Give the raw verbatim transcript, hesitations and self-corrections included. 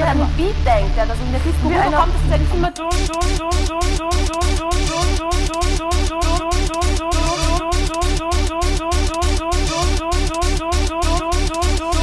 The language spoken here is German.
an den Beat denkt, ja, dass in der Disco kommt, ist ja nicht immer dumm, dumm, dumm, dumm, dumm, dumm, dumm, dumm.